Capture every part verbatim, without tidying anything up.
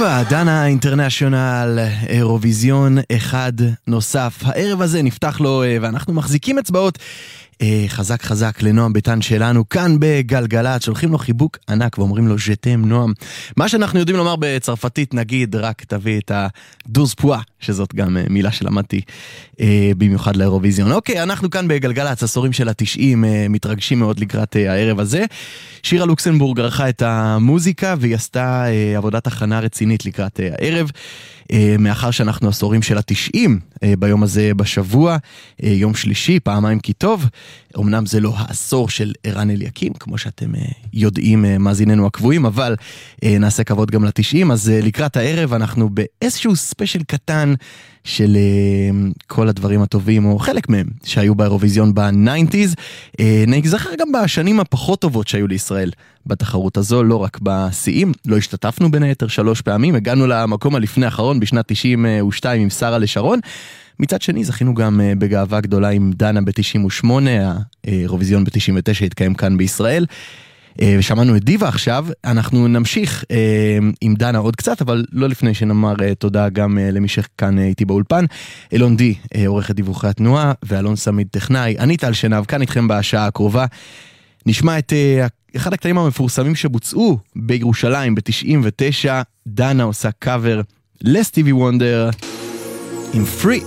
דיווה, דנה אינטרנשיונל, אירוויזיון אחד נוסף. הערב הזה נפתח לו ואנחנו מחזיקים אצבעות חזק חזק לנועם ביטן שלנו כאן בגלגלת, שולחים לו חיבוק ענק ואומרים לו ז'תם נועם. מה שאנחנו יודעים לומר בצרפתית, נגיד רק תביא את הדוז פואה, שזאת גם מילה שלמדתי במיוחד לאירוויזיון. אוקיי, אנחנו כאן בגלגלת, עשורים של התשעים, מתרגשים מאוד לקראת הערב הזה. שירה לוקסנבורג ערכה את המוזיקה והיא עשתה עבודת הכנה רצינית לקראת הערב. מאחר שאנחנו עשורים של התשעים ביום הזה בשבוע, יום שלישי, פעמיים כי טוב, אמנם זה לא העשור של ערן אליקים, כמו שאתם יודעים מאזיננו הקבועים, אבל נעשה כבוד גם לתשעים, אז לקראת הערב אנחנו באיזשהו ספיישל קטן של כל הדברים הטובים, או חלק מהם שהיו באירוויזיון ב-תשעים. נזכר גם בשנים הפחות טובות שהיו לישראל בתחרות הזו, לא רק בשיאים, לא השתתפנו בין היתר שלוש פעמים, הגענו למקום הלפני האחרון בשנת תשעים ושתיים עם שרה לשרון, מצד שני זכינו גם בגאווה גדולה עם דנה ב-תשעים ושמונה, האירוויזיון ב-תשעים ותשע התקיים כאן בישראל, ושמענו את דיווה עכשיו. אנחנו נמשיך עם דנה עוד קצת, אבל לא לפני שנאמר תודה גם למי שכאן איתי באולפן, אלון די, עורכת דיווחי התנועה, ואלון סמיד טכנאי. אני טל שנב, כאן איתכם בשעה הקרובה. נשמע את אחד הקטעים המפורסמים שבוצעו בירושלים ב-תשעים ותשע, דנה עושה קאבר לסטיבי וונדר עם פרי.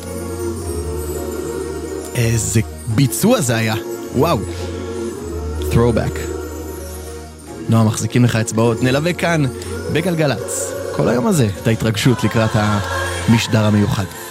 איזה ביצוע זה היה, וואו, throwback. נועם, מחזיקים לך אצבעות, נלווה כאן בגלגלץ כל היום הזה את ההתרגשות לקראת המשדר המיוחד.